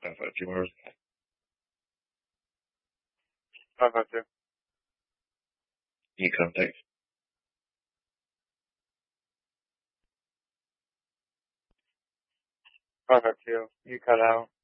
552, where was that? 552. You contact. 552. You cut out.